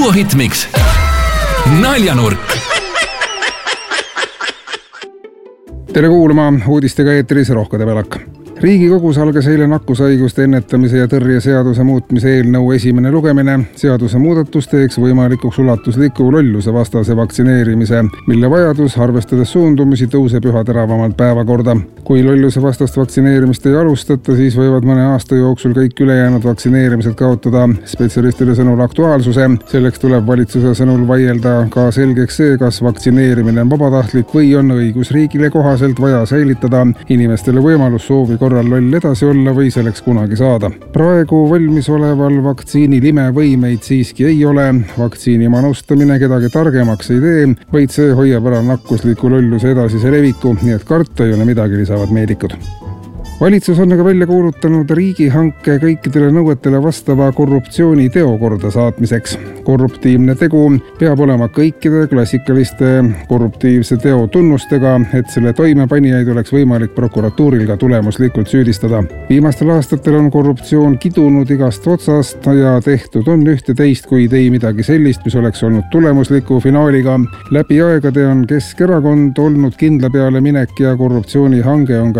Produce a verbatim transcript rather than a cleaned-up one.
Kuku Hitmix. Naljanurk. Tere kuulama uudistega eetris Rohkade Velak. Riigikogus algas eile nakkushaiguste ennetamise ja tõrje seaduse muutmise eelnõu esimene lugemine. Seaduse muudatus teeks võimalikuks ulatusliku lolluse vastase vaktsineerimise, mille vajadus, arvestades suundumusi, tõuseb üha teravamalt päevakorda. Kui lolluse vastast vaktsineerimist ei alustata, siis võivad mõne aasta jooksul kõik ülejäänud vaktsineerimised kaotada spetsialistide sõnul aktuaalsuse. Selleks tuleb valitsuse sõnul vaielda ka selgeks see, kas vaktsineerimine on vabatahtlik või on õigusriigile kohaselt vaja säilitada inimestele võimalus soovi korral loll edasi olla või selleks kunagi saada. Praegu valmis oleval vaktsiinil imevõimeid siiski ei ole. Vaktsiini manustamine kedagi targemaks ei tee, vaid see hoiab ära nakkusliku lolluse edasise leviku, nii et karta ei ole midagi, lisavad meedikud. Valitsus on aga välja kuulutanud riigihanke kõikidele nõuetele vastava korruptsiooni teo korda saatmiseks. Korruptiivne tegu peab olema kõikide klassikaliste korruptiivse teo tunnustega, et selle toimepanijaid oleks võimalik prokuratuuril ka tulemuslikult süüdistada. Viimastel aastatel on korruptsioon kidunud igast otsast ja tehtud on ühte teist, kuid ei midagi sellist, mis oleks olnud tulemusliku finaaliga. Läbi aegade on Keskerakond olnud kindla peale minek ja korruptsioonihange on ka